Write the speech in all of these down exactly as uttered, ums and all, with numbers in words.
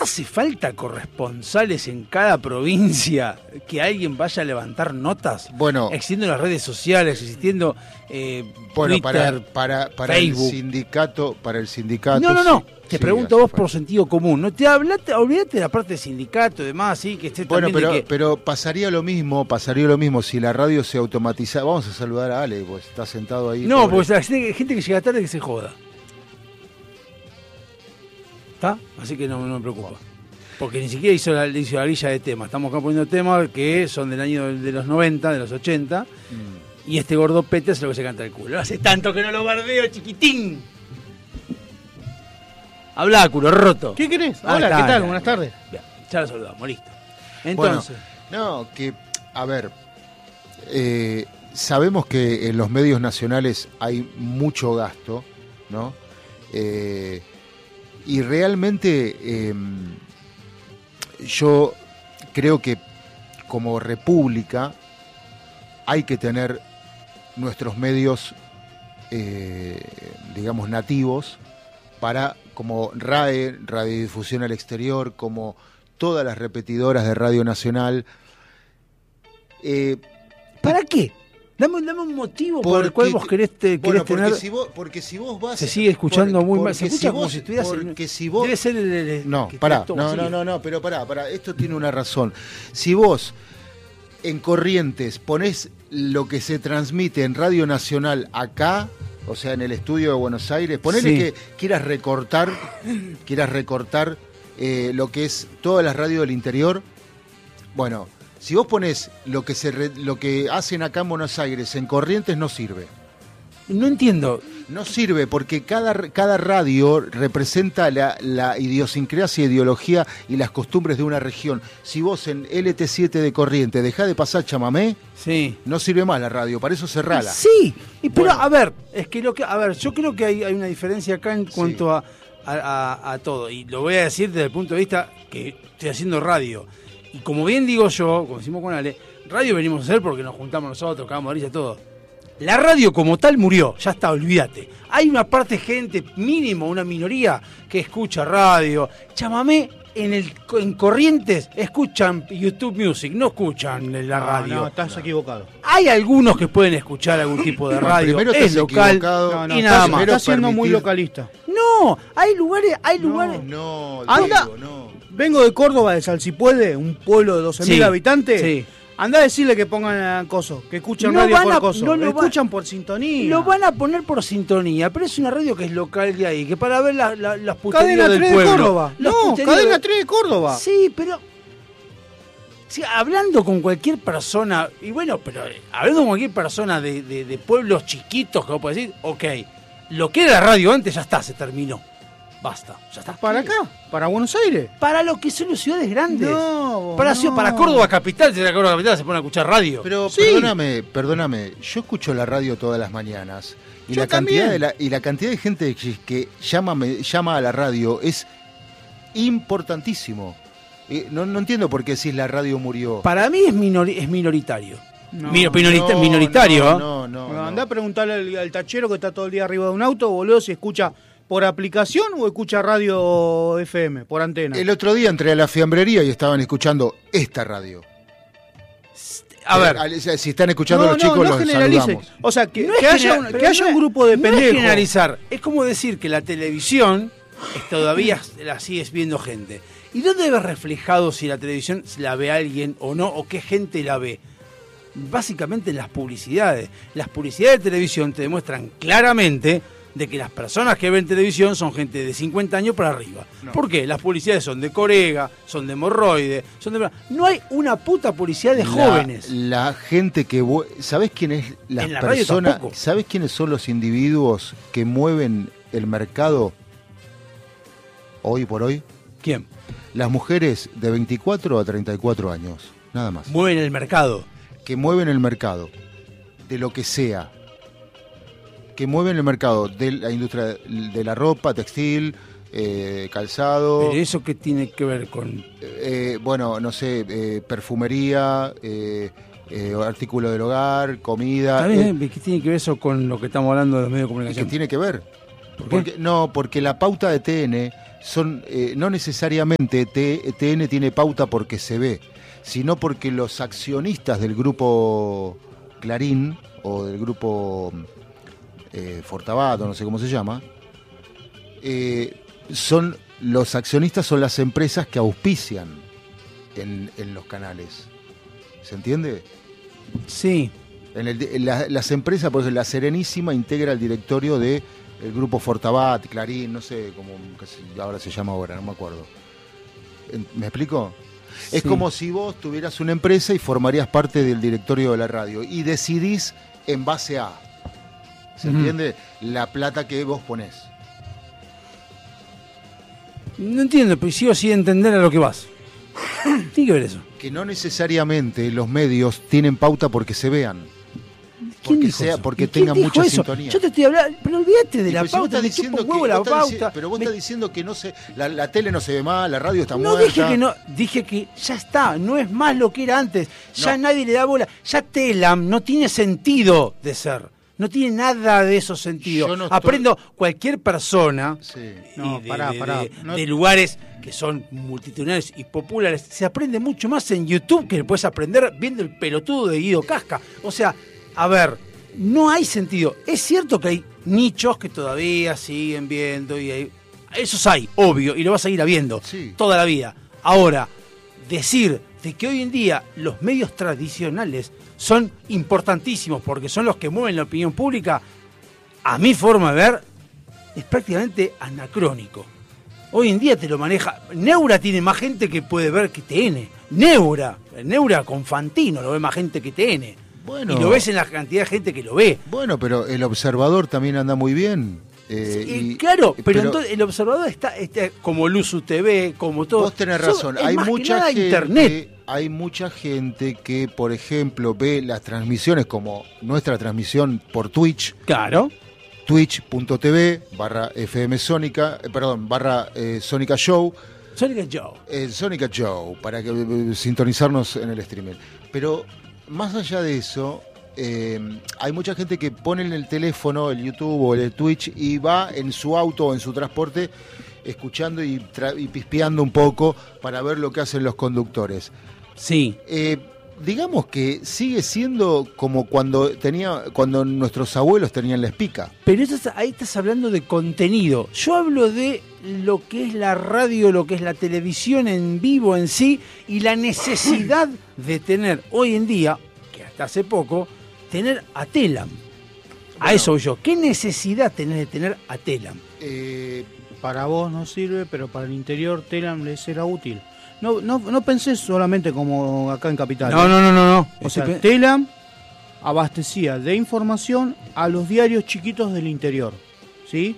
hace falta corresponsales en cada provincia que alguien vaya a levantar notas? Bueno, existiendo las redes sociales, existiendo eh, bueno, Twitter, para, para, para el sindicato, para el sindicato. No, no, no. Sí, te sí, pregunto vos falta. por sentido común. No te hablate, olvídate de la parte del sindicato y demás, sí, que esté Bueno, también pero, de que... pero pasaría lo mismo, pasaría lo mismo si la radio se automatizara. Vamos a saludar a Ale, pues está sentado ahí. No, pobre. porque la gente, gente que llega tarde que se joda. ¿Está? Así que no, no me preocupa. Porque ni siquiera hizo la, hizo la lista de temas. Estamos acá poniendo temas que son del año de los noventa, de los ochenta. Mm. Y este gordo pete es lo que se canta el culo. Hace tanto que no lo bardeo, chiquitín. Habla, culo roto. ¿Qué querés? Ah, Hola, está, ¿qué tal? ya, Buenas tardes. Ya, ya lo saludamos, listo. Entonces. Bueno, no, que, a ver, eh, sabemos que en los medios nacionales hay mucho gasto, ¿no? Eh, y realmente eh, yo creo que como república hay que tener nuestros medios, eh, digamos, nativos, para, como RAE, Radiodifusión al Exterior, como todas las repetidoras de Radio Nacional. Eh, ¿Para qué? Dame, dame un motivo por el cual vos querés, te, bueno, querés porque tener... Si vos, porque si vos vas... Se sigue escuchando por, muy mal. Se escucha si como vos, si estuvieras... Porque si vos... Debe ser el... el no, que pará, todo no, así. no, no, no, pero pará, pará, esto tiene una razón. Si vos en Corrientes ponés lo que se transmite en Radio Nacional acá, o sea, en el estudio de Buenos Aires, ponele Sí. que quieras recortar, quieras recortar eh, lo que es todas las radios del interior, bueno... Si vos ponés lo que se re, lo que hacen acá en Buenos Aires en Corrientes, no sirve. No entiendo. No sirve porque cada, cada radio representa la, la idiosincrasia, ideología y las costumbres de una región. Si vos en L T siete de Corrientes dejás de pasar chamamé, sí. no sirve más la radio, para eso cerrala. Sí, y pero Bueno. a ver, es que lo que, a ver, yo creo que hay, hay una diferencia acá en cuanto Sí. a, a, a, a todo. Y lo voy a decir desde el punto de vista que estoy haciendo radio. Y como bien digo yo, como decimos con Ale, radio venimos a hacer porque nos juntamos nosotros, cagamos de risa, todo. La radio como tal murió, ya está, olvídate. Hay una parte gente, mínimo, una minoría, que escucha radio. Chamamé, en el en Corrientes, escuchan YouTube Music, no escuchan la radio. No, no, estás equivocado. Hay algunos que pueden escuchar algún tipo de radio, Primero es estás local equivocado. No, no, y nada estás, más. estás siendo Permitir- muy localista. No, hay lugares, hay lugares. No, Anda. Diego, no. Vengo de Córdoba, de Salsipuede, un pueblo de doce mil Sí, habitantes. sí. Andá a decirle que pongan coso, que escuchen No radio van por a- coso. no lo lo va- escuchan por sintonía. Lo van a poner por sintonía, pero es una radio que es local de ahí, que para ver la, la, las puterías Cadena del tres de pueblo. Córdoba. Las No, puterías Cadena de- tres de Córdoba. Sí, pero sí, hablando con cualquier persona, y bueno, pero eh, hablando con cualquier persona de, de, de pueblos chiquitos, que vos podés decir, ok, lo que era la radio antes ya está, se terminó. Basta, ya está. ¿Para acá? ¿Para Buenos Aires? Para lo que son las ciudades grandes. No, para, no. para Córdoba Capital, si era Córdoba Capital se pone a escuchar radio. Pero Sí. perdóname, perdóname, yo escucho la radio todas las mañanas y Yo la cantidad también. de la y la cantidad de gente que, que llama me- llama a la radio es importantísimo. Eh, no, no entiendo por qué decís la radio murió. Para mí es, minori- es minoritario. No, Mi- minorita- No, minoritario. No, ¿eh? no, no, Bueno, no. andá a preguntarle al, al tachero que está todo el día arriba de un auto, boludo, si escucha por aplicación o escucha radio F M, por antena. El otro día entré a la fiambrería y estaban escuchando esta radio. A ver, Eh, si están escuchando no, los no, chicos, no los generalice. saludamos. O sea, que, no es que haya, genera- un, pero que haya no un es- grupo de no es pendejos. generalizar. Es como decir que la televisión es todavía la sigues viendo gente. ¿Y dónde ves reflejado si la televisión la ve alguien o no? ¿O qué gente la ve? Básicamente en las publicidades. Las publicidades de televisión te demuestran claramente de que las personas que ven televisión son gente de cincuenta años para arriba. No. ¿Por qué? Las publicidades son de Corega, son de hemorroide, son de... No hay una puta publicidad de La- jóvenes. La, gente que... vu- ¿Sabés quién es las En la radio personas? tampoco. ¿Sabés quiénes son los individuos que mueven el mercado hoy por hoy? ¿Quién? Las mujeres de veinticuatro a treinta y cuatro años, nada más. Mueven el mercado. Que mueven el mercado, de lo que sea. Que mueven el mercado de la industria de la ropa, textil, eh, calzado, Pero eso qué tiene que ver con... eh, bueno, no sé, eh, perfumería, eh, eh, artículo del hogar, comida. ¿Está eh, bien? ¿Qué tiene que ver eso con lo que estamos hablando de los medios de ¿Y qué comunicación? tiene que ver? ¿Por qué? Porque, no, porque la pauta de T N son eh, no necesariamente T N tiene pauta porque se ve, sino porque los accionistas del grupo Clarín o del grupo eh, Fortabat, no sé cómo se llama, eh, son los accionistas son las empresas que auspician en, en los canales. ¿Se entiende? Sí. En el, en la, las empresas, por ejemplo, la Serenísima integra el directorio de el grupo Fortabat, Clarín, no sé cómo ahora se llama ahora, no me acuerdo. ¿Me explico? Sí. Es como si vos tuvieras una empresa y formarías parte del directorio de la radio y decidís en base a, ¿se uh-huh. entiende? La plata que vos ponés. No entiendo, pero sigo sin entender a lo que vas. Tiene que ver eso. Que no necesariamente los medios tienen pauta porque se vean. ¿Quién porque dijo sea, eso? porque ¿Quién tengan dijo mucha eso? sintonía. Yo te estoy hablando, pero olvídate de y la pues pauta, si me diciendo chupa un huevo que, la vos estás pauta. Dici- pero vos me... estás diciendo que no se, la, la tele no se ve más, la radio está no muerta. dije que no, dije que ya está, no es más lo que era antes. Ya no. Nadie le da bola. Ya Telam no tiene sentido de ser. No tiene nada de esos sentidos. No Aprendo estoy... cualquier persona sí. no, de, pará, de, pará. De, no... de lugares que son multitudinarios y populares. Se aprende mucho más en YouTube que puedes aprender viendo el pelotudo de Guido Casca. O sea, a ver, no hay sentido. Es cierto que hay nichos que todavía siguen viendo y hay... esos hay, obvio, y lo vas a ir habiendo sí. toda la vida. Ahora, decir de que hoy en día los medios tradicionales son importantísimos porque son los que mueven la opinión pública, a mi forma de ver, es prácticamente anacrónico. Hoy en día te lo maneja... Neura tiene más gente que puede ver que T N. Neura, Neura con Fantino lo ve más gente que T N. Bueno, y lo ves en la cantidad de gente que lo ve. Bueno, pero El Observador también anda muy bien. Eh, sí, y, claro, pero, pero entonces El Observador está, está como Luzu T V, como todo. Vos tenés razón, Son, hay mucha gente, internet. hay mucha gente que, por ejemplo, ve las transmisiones como nuestra transmisión por Twitch. Claro. Twitch.tv barra FM Sónica, eh, perdón, barra eh, Sónica Show. Sónica Show. Eh, Sónica Show, para que eh, sintonizarnos en el streaming. Pero más allá de eso, eh, hay mucha gente que pone en el teléfono, el YouTube o el Twitch y va en su auto o en su transporte escuchando y, tra- y pispeando un poco para ver lo que hacen los conductores. Sí. Eh, digamos que sigue siendo como cuando tenía cuando nuestros abuelos tenían la espica. Pero estás, ahí estás hablando de contenido. Yo hablo de lo que es la radio, lo que es la televisión en vivo en sí y la necesidad de tener hoy en día, que hasta hace poco, tener a Telam. Bueno, a eso voy yo. ¿Qué necesidad tenés de tener a Telam? Eh, para vos no sirve, pero para el interior Telam les será útil. No, no, no pensé solamente como acá en Capital. No, no, no, no, no. O sea, Telam abastecía de información a los diarios chiquitos del interior, ¿sí?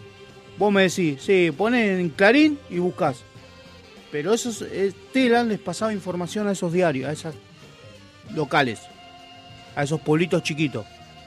Vos me decís, sí, ponés en Clarín y buscás. Pero esos eh, Telam les pasaba información a esos diarios, a esos locales, a esos pueblitos chiquitos.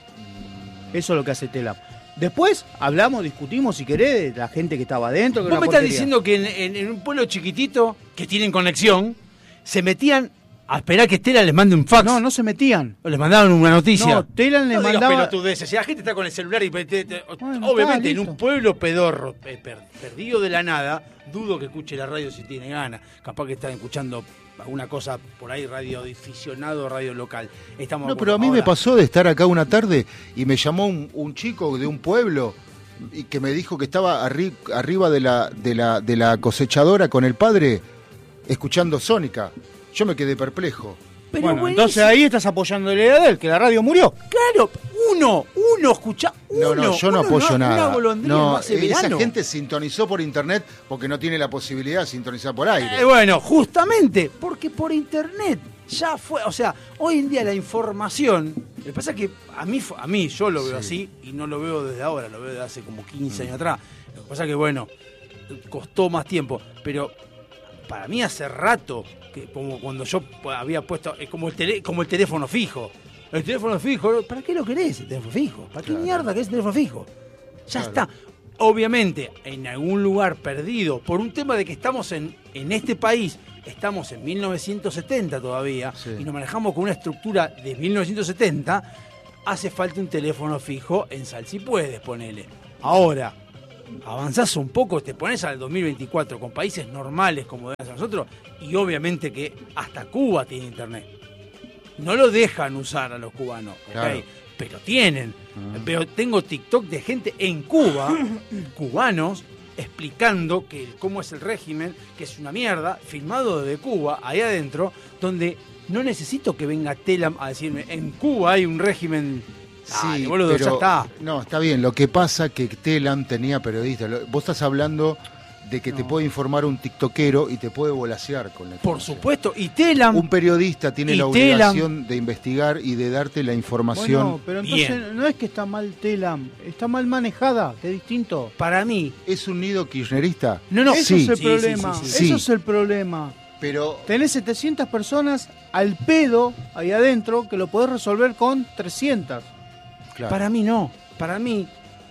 Eso es lo que hace Telam. Después hablamos, discutimos, si querés, de la gente que estaba adentro. Que Vos era me una estás porquería. diciendo que en, en, en un pueblo chiquitito, que tienen conexión, se metían a esperar que Telam les mande un fax. No, no se metían. O les mandaban una noticia. No, Telam les no mandaba... digas pelotudeces. Si la gente está con el celular y... Te, te, bueno, obviamente está, en un pueblo pedorro, per, per, perdido de la nada, dudo que escuche la radio si tiene ganas. Capaz que están escuchando alguna cosa por ahí, radio aficionado, radio local. Estamos no, pero a mí ahora. me pasó de estar acá una tarde y me llamó un, un chico de un pueblo y que me dijo que estaba arri- arriba de la, de, la, de la cosechadora con el padre escuchando Sónica. Yo me quedé perplejo. Pero bueno, entonces ahí estás apoyando la idea de él, que la radio murió. Claro, uno, uno escucha, uno. No, no, yo no uno, apoyo no, nada. No, no esa gente sintonizó por internet porque no tiene la posibilidad de sintonizar por aire. Eh, bueno, justamente, porque por internet ya fue, o sea, hoy en día la información, lo que pasa es que a mí, a mí yo lo veo sí. así y no lo veo desde ahora, lo veo desde hace como quince mm. años atrás. Lo que pasa es que, bueno, costó más tiempo, pero para mí hace rato, que como cuando yo había puesto, es como el, tele, como el teléfono fijo. El teléfono fijo, ¿para qué lo querés el teléfono fijo? ¿Para claro. qué mierda querés el teléfono fijo? Ya claro. está. Obviamente, en algún lugar perdido, por un tema de que estamos en, en este país, estamos en mil novecientos setenta todavía, sí. y nos manejamos con una estructura de mil novecientos setenta, hace falta un teléfono fijo en Sal si puedes, ponele. Ahora, avanzás un poco, te pones al dos mil veinticuatro con países normales como deben ser nosotros, y obviamente que hasta Cuba tiene internet. No lo dejan usar a los cubanos, ¿okay? Claro. Pero tienen. Uh-huh. Pero tengo TikTok de gente en Cuba, cubanos, explicando que cómo es el régimen, que es una mierda, filmado desde Cuba, ahí adentro, donde no necesito que venga Telam a decirme, en Cuba hay un régimen... Sí, ah, boludo, pero, ya está. No, está bien. Lo que pasa que Telam tenía periodistas. Vos estás hablando de que no. te puede informar un tiktokero y te puede volasear con la Por supuesto, y Telam... Un periodista tiene la obligación Telam, de investigar y de darte la información. Bueno, pero entonces bien. No es que está mal Telam, está mal manejada, que es distinto. Para mí... ¿Es un nido kirchnerista? No, no, eso sí. es el sí, problema, sí, sí, sí. eso es el problema. Pero... Tenés setecientas personas al pedo ahí adentro que lo podés resolver con trescientas. Claro. Para mí no, para mí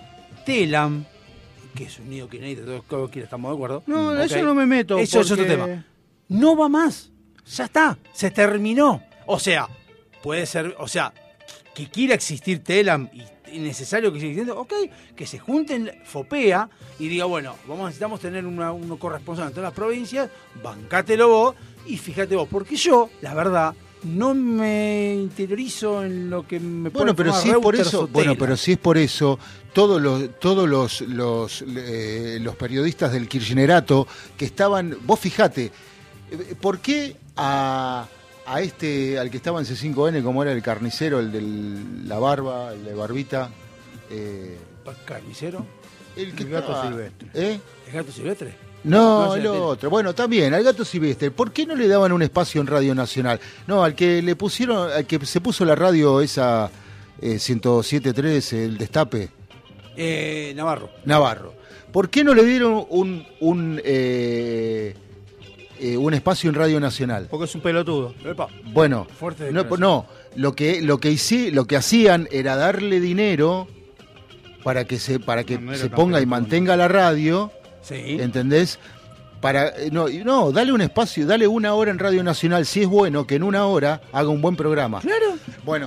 Telam, que es un nido kirchnerista, todos estamos de acuerdo. No, okay. Eso no me meto. Eso porque... es otro tema. No va más, ya está, se terminó. O sea, puede ser, o sea, que quiera existir Telam y es necesario que siga existiendo, ok, que se junten FOPEA y diga, bueno, vamos necesitamos tener una, uno corresponsal en todas las provincias, bancátelo vos y fíjate vos, porque yo, la verdad, no me interiorizo en lo que me puede bueno, pero si es por eso, bueno, pero si es por eso, todos los todos los los, eh, los periodistas del kirchnerato que estaban, vos fijate, ¿por qué a a este al que estaba en C cinco N, como era el carnicero, el de la barba, el de barbita, eh, carnicero? El, que el gato estaba, silvestre. ¿Eh? ¿El gato silvestre? No, no el otro. Bueno, también, al gato silvestre. ¿Por qué no le daban un espacio en Radio Nacional? No, al que le pusieron, al que se puso la radio esa eh, ciento siete punto tres, el Destape. Eh, Navarro. Navarro. ¿Por qué no le dieron un un eh, eh, un espacio en Radio Nacional? Porque es un pelotudo. Epa. Bueno, Fuerte no, no, lo que lo que hice, lo que hacían era darle dinero para que se para que no, se ponga y mantenga la radio. Sí. ¿Entendés? Para, no, no, dale un espacio, dale una hora en Radio Nacional, si es bueno que en una hora haga un buen programa. Claro. Bueno,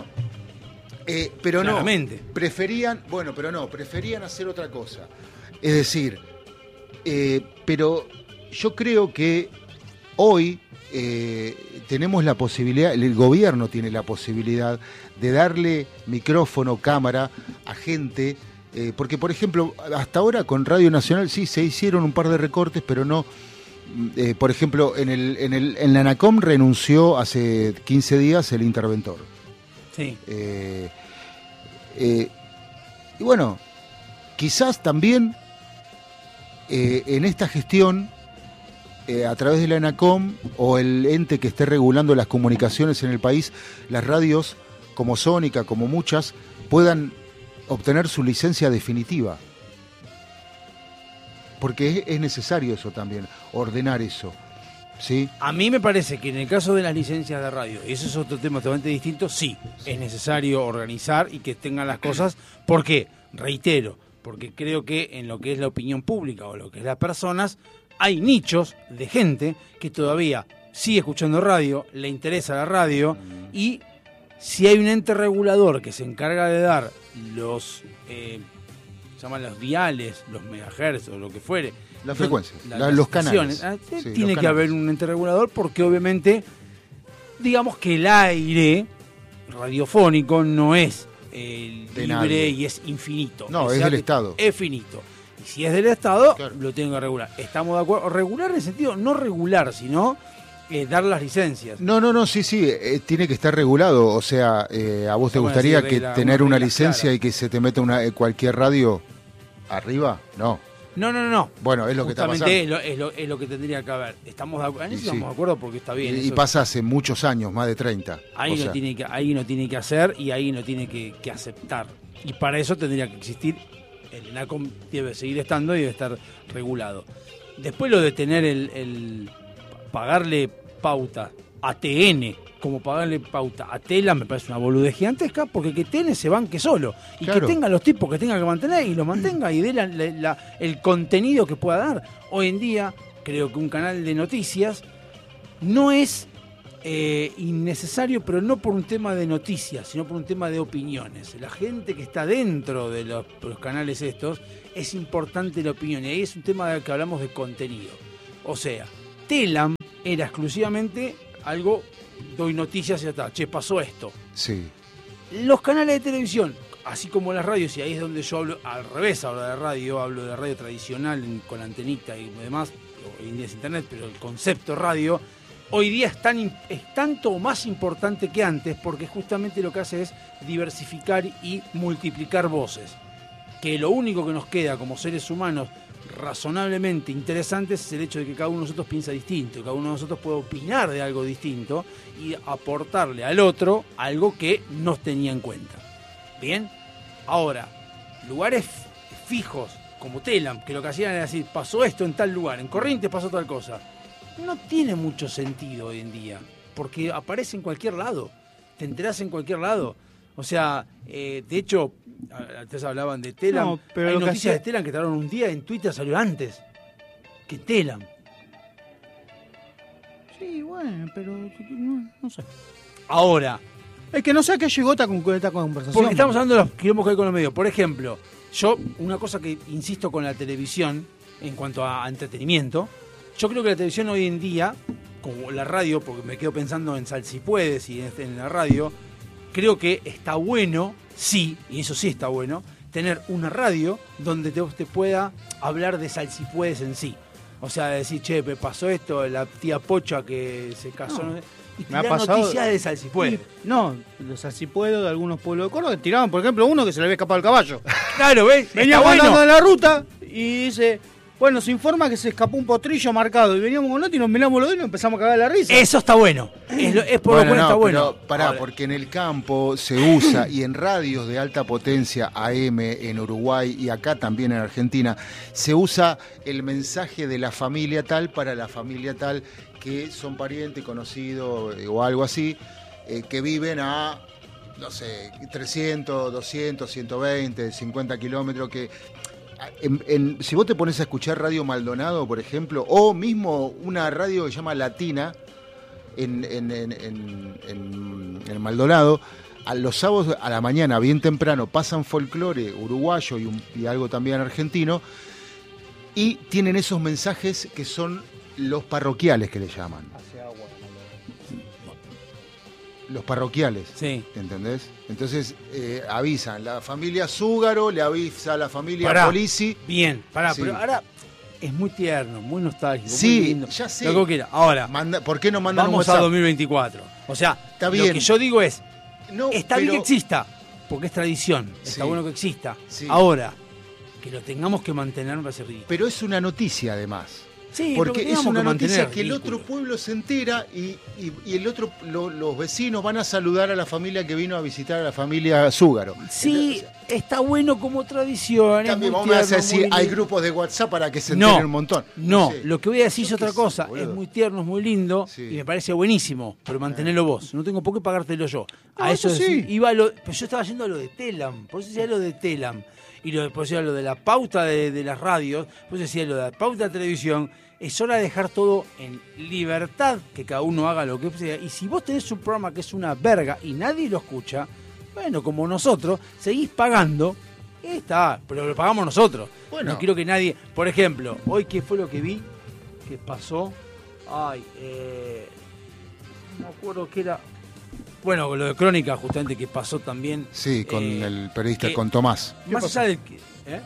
eh, pero Claramente. no, preferían, bueno, pero no, preferían hacer otra cosa. Es decir, eh, pero yo creo que hoy eh, tenemos la posibilidad, el gobierno tiene la posibilidad de darle micrófono, cámara a gente. Eh, porque, por ejemplo, hasta ahora con Radio Nacional sí se hicieron un par de recortes, pero no. Eh, por ejemplo, en el, en el en la ANACOM renunció hace quince días el interventor. Sí. Eh, eh, y bueno, quizás también eh, en esta gestión, eh, a través de la ANACOM o el ente que esté regulando las comunicaciones en el país, las radios, como Sónica, como muchas, puedan obtener su licencia definitiva, porque es, es necesario eso también, ordenar eso, ¿sí? A mí me parece que en el caso de las licencias de radio, y eso es otro tema totalmente distinto, sí, es necesario organizar y que tengan las cosas, ¿por qué? Reitero, porque creo que en lo que es la opinión pública o lo que es las personas, hay nichos de gente que todavía sigue escuchando radio, le interesa la radio, y si hay un ente regulador que se encarga de dar los eh, se llaman los diales, los megahertz o lo que fuere, la frecuencia, la, la, los canales, eh, sí, tiene los que canales. haber un ente regulador, porque obviamente digamos que el aire radiofónico no es eh, libre nadie. Y es infinito, no, o es sea del Estado, es finito, y si es del Estado, claro, lo tengo que regular. Estamos de acuerdo, regular en el sentido no regular, sino Eh, dar las licencias. No, no, no, sí, sí, eh, tiene que estar regulado. O sea, eh, ¿a vos te Bueno, gustaría sí, que regla, tener una, una licencia clara. y que se te meta una eh, cualquier radio arriba? No. No, no, no, no. Bueno, es lo que está pasando. Justamente es lo, es, lo, es lo que tendría que haber. Estamos de acuerdo, en eso Y sí. estamos de acuerdo porque está bien. Y, y eso, pasa hace muchos años, más de treinta. ahí, o no sea, tiene que, ahí no tiene que hacer y ahí no tiene que, que aceptar. Y para eso tendría que existir, el ENACOM debe seguir estando y debe estar regulado. Después lo de tener el, el pagarle pauta a T N, como pagarle pauta a Tela, me parece una boludez gigantesca, porque que T N se banque solo y claro, que tenga los tipos que tenga que mantener y lo mantenga y dé la, la, la, el contenido que pueda dar. Hoy en día creo que un canal de noticias no es eh, innecesario, pero no por un tema de noticias, sino por un tema de opiniones. La gente que está dentro de los, los canales estos, es importante la opinión, y ahí es un tema de que hablamos de contenido. O sea, Telam era exclusivamente algo, doy noticias y ya está, che, pasó esto. Sí. Los canales de televisión, así como las radios, y ahí es donde yo hablo, al revés hablo de radio, hablo de radio tradicional con antenita y demás, hoy en día es internet, pero el concepto radio, hoy día es, tan, es tanto o más importante que antes, porque justamente lo que hace es diversificar y multiplicar voces. Que lo único que nos queda como seres humanos razonablemente interesantes es el hecho de que cada uno de nosotros piensa distinto, cada uno de nosotros puede opinar de algo distinto y aportarle al otro algo que no tenía en cuenta. Bien, ahora, lugares fijos como Telam, que lo que hacían era decir, pasó esto en tal lugar, en Corrientes pasó tal cosa, no tiene mucho sentido hoy en día, porque aparece en cualquier lado, te enterás en cualquier lado. O sea, eh, de hecho, antes hablaban de Telam, no, pero hay lo que noticias hacía... de Telam que tardaron un día, en Twitter salió antes que Telam. Sí, bueno, pero no, no sé. Ahora, es que no sé a qué llegó esta, esta conversación. porque estamos hablando de los quilombos que hay con los medios. Por ejemplo, yo, una cosa que insisto con la televisión, en cuanto a entretenimiento, yo creo que la televisión hoy en día, como la radio, porque me quedo pensando en Sal Si Puedes y en, en la radio, creo que está bueno, sí, y eso sí está bueno, tener una radio donde te, te pueda hablar de Sal Si Puedes en sí. O sea, decir, che, me pasó esto, la tía Pocha que se casó, No, y me ha tirar pasado- noticias de Sal Si Puede. No, los así puedo de algunos pueblos de Córdoba que tiraban, por ejemplo, uno que se le había escapado el caballo. Claro, ¿ves? Venía Está andando bueno. en la ruta y dice, bueno, se informa que se escapó un potrillo marcado. Y veníamos con nota y nos miramos los dos y nos empezamos a cagar la risa. Eso está bueno. Es, lo- es por Bueno, lo cual no, está bueno. pero pará, Ahora, porque en el campo se usa, y en radios de alta potencia A M en Uruguay y acá también en Argentina, se usa el mensaje de la familia tal para la familia tal, que son parientes, conocidos eh, o algo así, eh, que viven a, no sé, trescientos, doscientos, ciento veinte, cincuenta kilómetros, que... En, en, si vos te pones a escuchar Radio Maldonado, por ejemplo, o mismo una radio que se llama Latina en, en, en, en, en, en Maldonado, a los sábados a la mañana, bien temprano, pasan folclore uruguayo y, un, y algo también argentino, y tienen esos mensajes que son los parroquiales, que le llaman. Los parroquiales. sí. ¿Entendés? Entonces eh, avisan, la familia Zúgaro le avisa a la familia Pará. Polisi. Bien, pará, Sí. pero ahora es muy tierno, muy nostálgico. Sí, muy lindo, ya sé. Lo que vos quieras. Ahora, Manda, ¿por qué no mandan un vamos WhatsApp? a dos mil veinticuatro. O sea, Está lo bien. que yo digo es, No, está bien pero- que exista, porque es tradición. Sí. Está bueno que exista. Sí. Ahora, que lo tengamos que mantener me parece ridículo. Pero es una noticia además. Sí, pero Porque es tengamos una que noticia mantener que el ridículo. otro pueblo se entera y, y, y el otro, lo- los vecinos van a saludar a la familia que vino a visitar a la familia Zúgaro. Sí, Entonces, está bueno como tradición. es también muy vamos a tierno, decir, muy hay lindo. grupos de WhatsApp para que se enteren No, un montón. no, sé. lo que voy a decir Yo es otra qué sé, cosa. boludo. Es muy tierno, es muy lindo Sí. y me parece buenísimo, pero mantenerlo vos. No tengo por qué pagártelo yo. A No, eso eso sí. sí. Iba a lo, pero yo estaba yendo a lo de Telam, por eso decía lo de Telam. Y lo, por eso decía lo de la pauta de, de las radios, por eso decía lo de la pauta de televisión. Es hora de dejar todo en libertad, que cada uno haga lo que sea. Y si vos tenés un programa que es una verga y nadie lo escucha, bueno, como nosotros, seguís pagando. Y está, pero lo pagamos nosotros. Bueno. No quiero que nadie... Por ejemplo, hoy, ¿qué fue lo que vi? ¿Qué pasó? Ay, eh... no me acuerdo qué era... Bueno, lo de Crónica, justamente, que pasó también... Sí, con eh, el periodista, que- con Tomás. Más allá del... que- ¿eh?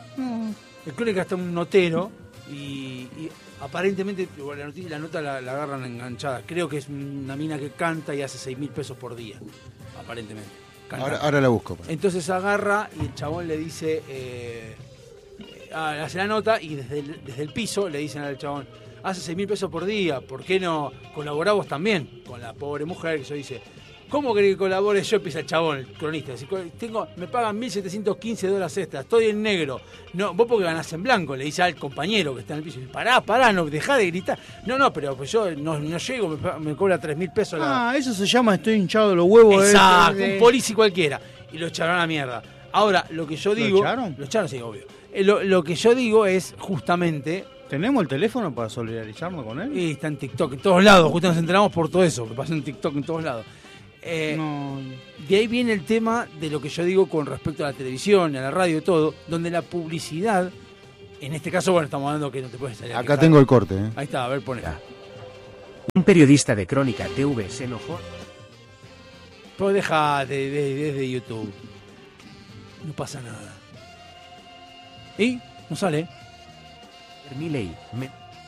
El Crónica está un notero y, y aparentemente bueno, la, noticia, la nota la, la agarran enganchada. Creo que es una mina que canta y hace seis mil pesos por día, aparentemente. Cantando. Ahora, ahora la busco. Entonces agarra y el chabón le dice, eh, eh, ah, hace la nota y desde el, desde el piso le dicen al chabón, hace seis mil pesos por día, ¿por qué no colaborás vos también con la pobre mujer? Que yo dice, ¿cómo querés que colabore yo? Empieza el chabón, el cronista. Dice, tengo, me pagan mil setecientos quince dólares extra, estoy en negro. No, vos porque ganás en blanco, le dice al compañero que está en el piso. Dice, pará, pará, no, dejá de gritar. No, no, pero pues yo no, no llego, me, pa- me cobra tres mil pesos la... Ah, eso se llama estoy hinchado de los huevos. Exacto, eh, eh, un policía cualquiera. Y lo echaron a la mierda. Ahora, lo que yo ¿Lo digo... echaron? Lo echaron, sí, obvio. Eh, Lo, lo que yo digo es, justamente, ¿Tenemos el teléfono para solidarizarnos con él? Y está en TikTok, en todos lados. Justo nos enteramos por todo eso, que pasa en TikTok en todos lados. Eh, No. De ahí viene el tema de lo que yo digo con respecto a la televisión, a la radio y todo, donde la publicidad, en este caso, bueno, estamos hablando que no te puedes salir a Acá quejar. tengo el corte. ¿eh? Ahí está, a ver, pone. Un periodista de Crónica T V se enojó. Pues deja de, de- desde YouTube. No pasa nada. ¿Y? No sale. Milei, me-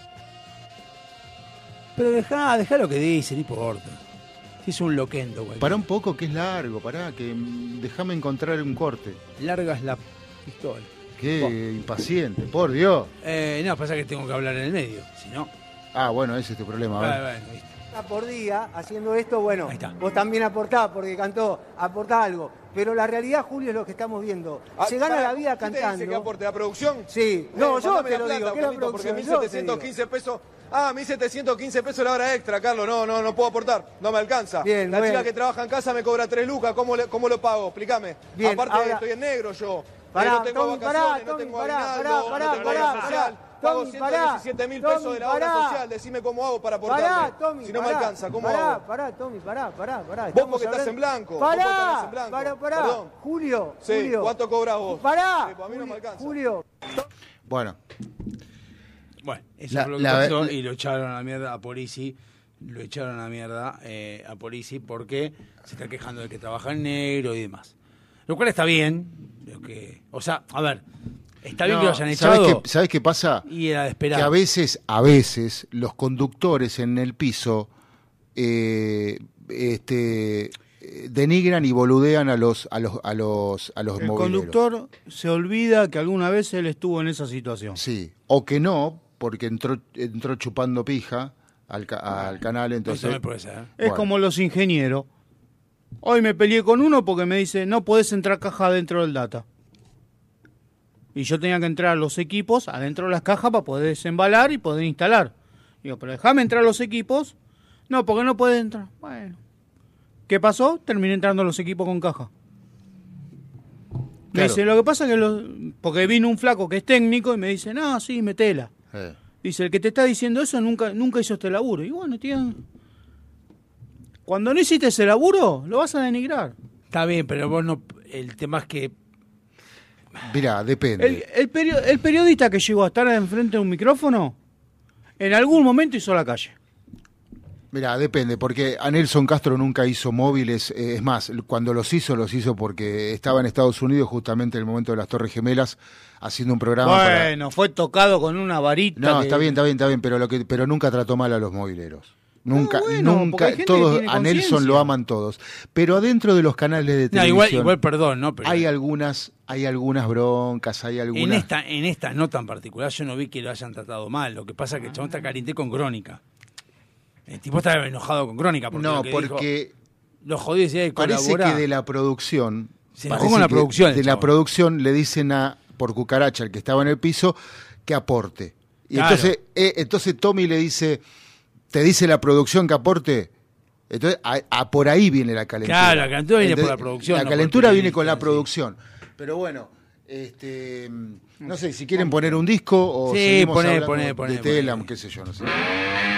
Pero deja, deja lo que dice, no importa. Si es un loquendo, güey. Pará un poco, que es largo, pará, que mm, déjame encontrar un corte. Largas la pistola. Qué Bueno. impaciente, por Dios. Eh, no, pasa que tengo que hablar en el medio. Si no. Ah, bueno, ese es tu problema. A ver. Bueno, bueno, ¿viste? Por día haciendo esto, bueno, Ahí está. vos también aportás porque cantó, aportá algo. Pero la realidad, Julio, es lo que estamos viendo. Ah, Se gana para, la vida ¿quién te cantando. dice que aporte la producción? Sí, no, Eh, yo mandame te la lo plata, digo, que es la Carlito, porque producción. mil yo te setecientos digo. quince pesos. Ah, mil setecientos quince pesos la hora extra, Carlos. No, no, no puedo aportar. No me alcanza. Bien, la bueno. chica que trabaja en casa me cobra tres lucas. ¿Cómo, le- cómo lo pago? Explícame. Bien, Aparte, ahora- estoy en negro yo. Pará, Eh, no tengo Tommy, vacaciones, pará, no Tommy, tengo pará, aguinaldo, pará, pará, no tengo pará, obra social. pará. Pago Tommy, ciento pará. diecisiete mil pesos Tommy, de la obra pará. social. Decime cómo hago para aportarme. Pará, Tommy, si no pará, me alcanza, ¿cómo pará, hago? Pará, Tommy, pará, pará, pará. Vos Estamos porque estás hablando- en blanco, vos porque Pará, estás en blanco. pará, pará. Perdón. Julio, Sí, Julio. ¿cuánto cobras vos? Pará, Sí, pues a mí no me Julio, alcanza. Julio. Bueno, Bueno, eso La- fue lo que la- pasó la- y lo echaron a la mierda a Polisi. Lo echaron a la mierda eh, a Polisi porque se está quejando de que trabaja en negro y demás. Lo cual está bien. Lo que, o sea, a ver, está bien no, que lo hayan ¿sabés echado. qué, ¿sabés qué pasa? Y era de esperar. Que a veces, a veces, los conductores en el piso eh, este, eh, denigran y boludean a los a los a los a los El mobileros. conductor se olvida que alguna vez él estuvo en esa situación. Sí, o que no, porque entró entró chupando pija al, ca- al canal, Eso entonces también puede ser. Es Bueno. como los ingenieros. Hoy me peleé con uno porque me dice, no podés entrar caja dentro del data. Y yo tenía que entrar a los equipos adentro de las cajas para poder desembalar y poder instalar. Digo, pero déjame entrar a los equipos. No, porque no puedes entrar. Bueno. ¿Qué pasó? Terminé entrando a los equipos con caja. Me Claro. dice, lo que pasa es que los... Porque vino un flaco que es técnico y me dice, no, sí, metela. eh, Dice, el que te está diciendo eso nunca, nunca hizo este laburo. Y bueno, tío, cuando no hiciste ese laburo, lo vas a denigrar. Está bien, pero vos no. El tema es que. mirá, depende. El, el, perio- el periodista que llegó a estar enfrente de un micrófono, en algún momento hizo la calle. Mirá, depende, porque a Nelson Castro nunca hizo móviles, eh, es más, cuando los hizo, los hizo porque estaba en Estados Unidos justamente en el momento de las Torres Gemelas, haciendo un programa para... Bueno, fue tocado con una varita. No, que- está bien, está bien, está bien, pero lo que, pero nunca trató mal a los mobileros. Nunca, bueno, porque nunca, hay gente que todos, tiene a Nelson conciencia. lo aman todos. Pero adentro de los canales de No, televisión igual, igual, perdón, ¿no? Pero hay algunas, hay algunas broncas, hay algunas. en esta, en esta nota en particular, yo no vi que lo hayan tratado mal. Lo que pasa es que el chabón está caliente con Crónica. El tipo estaba enojado con Crónica. Porque no, lo que porque dijo, lo jodió y decía de parece colaborar. que de la producción, Se enojó parece con la que producción, el de la chabón. producción le dicen a por cucaracha, el que estaba en el piso, que aporte. Y Claro. entonces, eh, entonces Tommy le dice, ¿te dice la producción que aporte? Entonces, a, a por ahí viene la calentura. Claro, la calentura viene Entonces, por la producción, La no calentura por el viene con la periodista, sí. producción. Pero bueno, este, no sé, si quieren poner un disco o Sí, seguimos poné, hablando poné, poné, de Telam, poné. qué sé yo, no sé.